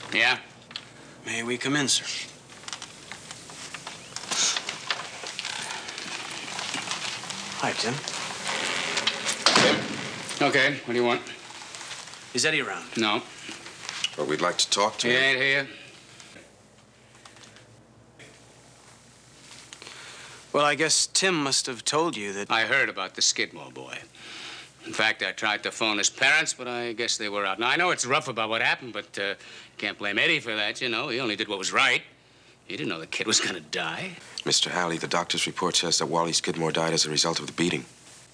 Yeah? May we come in, sir? Hi, Tim. Tim? Okay, what do you want? Is Eddie around? No. Well, we'd like to talk to He him. ain't here. Well, I guess Tim must have told you that... I heard about the Skidmore boy. In fact, I tried to phone his parents, but I guess they were out. Now, I know it's rough about what happened, but can't blame Eddie for that, you know. He only did what was right. He didn't know the kid was gonna die. Mr. Halley, the doctor's report says that Wally Skidmore died as a result of the beating.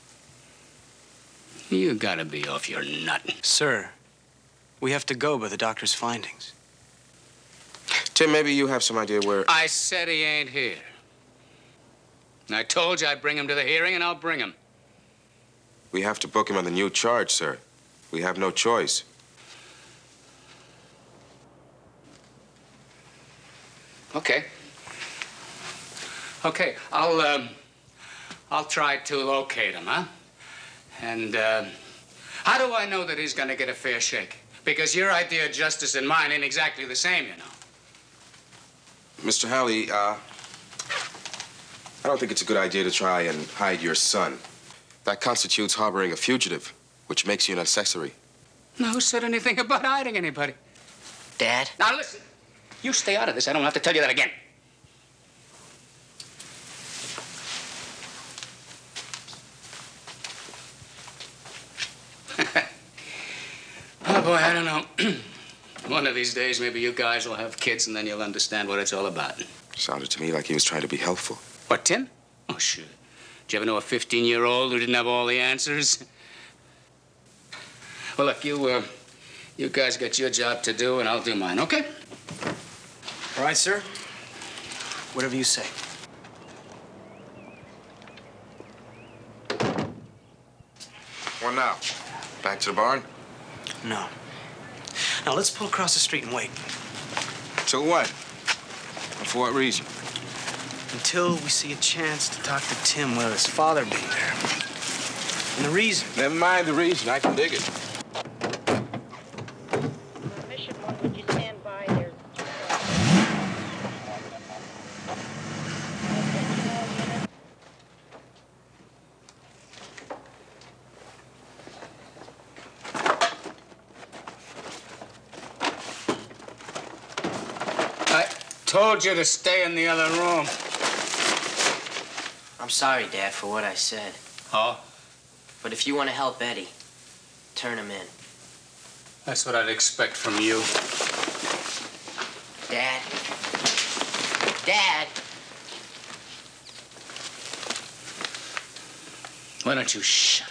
You gotta be off your nut. Sir, we have to go by the doctor's findings. Tim, maybe you have some idea where... I said he ain't here. And I told you I'd bring him to the hearing, and I'll bring him. We have to book him on the new charge, sir. We have no choice. Okay. Okay, I'll try to locate him, huh? And, how do I know that he's gonna get a fair shake? Because your idea of justice and mine ain't exactly the same, you know. Mr. Halley, I don't think it's a good idea to try and hide your son. That constitutes harboring a fugitive, which makes you an accessory. No, who said anything about hiding anybody? Dad? Now, listen. You stay out of this. I don't have to tell you that again. Oh, boy, I don't know. One of these days, maybe you guys will have kids, and then you'll understand what it's all about. Sounded to me like he was trying to be helpful. What, Tim? Oh, sure. Did you ever know a 15-year-old who didn't have all the answers? Well, look, you guys got your job to do, and I'll do mine, okay? All right, sir. Whatever you say. What now? Back to the barn? No. Now, let's pull across the street and wait. Till what? And for what reason? Until we see a chance to talk to Tim without his father being there. And the reason... Never mind the reason. I can dig it. Mission 1, would you stand by? There's... I told you to stay in the other room. I'm sorry, Dad, for what I said. Oh? But if you want to help Eddie, turn him in. That's what I'd expect from you. Dad? Dad? Why don't you shut